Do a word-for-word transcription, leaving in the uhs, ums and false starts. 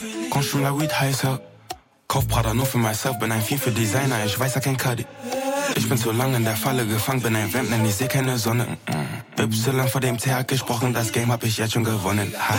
Consume la weed heißer. Kauf Prada nur für myself, bin ein Fiend für Designer, ich weiß ja kein Cuddy. Ich bin zu lang in der Falle gefangen, bin ein Vamp, denn ich seh keine Sonne. Y vor dem T H gesprochen, das Game hab ich jetzt schon gewonnen. Ha.